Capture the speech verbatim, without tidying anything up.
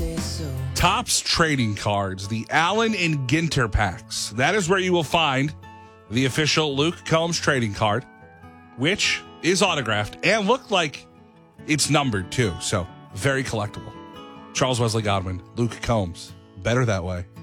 Topps Trading Cards, the Allen and Ginter packs. That is where you will find the official Luke Combs trading card, which is autographed and looked like it's numbered too. So very collectible. Charles Wesley Godwin, Luke Combs. Better that way.